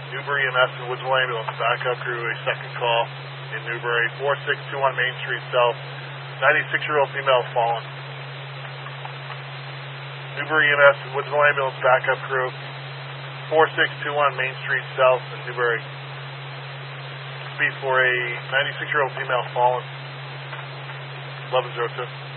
Newbury EMS and Woodsville Ambulance backup crew, a second call in Newbury, 4621 Main Street South, 96-year-old female fallen. Newbury EMS and Woodsville Ambulance backup crew, 4621 Main Street South in Newbury. Speed for a 96-year-old female fallen, 1102.